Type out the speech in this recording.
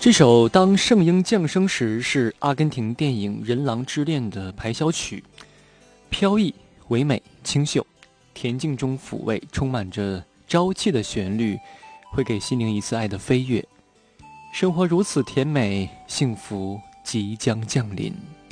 这首《当圣婴降生时》是阿根廷电影《人狼之恋》的排箫曲，飘逸唯美清秀，恬静中抚慰，充满着朝气的旋律会给心灵一次爱的飞跃。生活如此甜美，幸福即将降临。